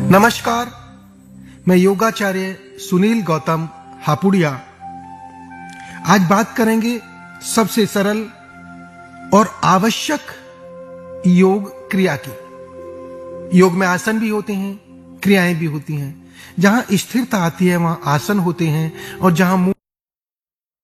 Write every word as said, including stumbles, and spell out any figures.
नमस्कार, मैं योगाचार्य सुनील गौतम हापुड़िया। आज बात करेंगे सबसे सरल और आवश्यक योग क्रिया की। योग में आसन भी होते हैं, क्रियाएं भी होती हैं। जहां स्थिरता आती है वहां आसन होते हैं और जहां